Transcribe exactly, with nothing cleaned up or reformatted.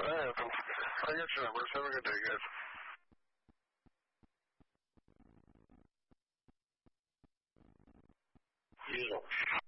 that happens. I got your numbers. Have a good day, guys. Yeah.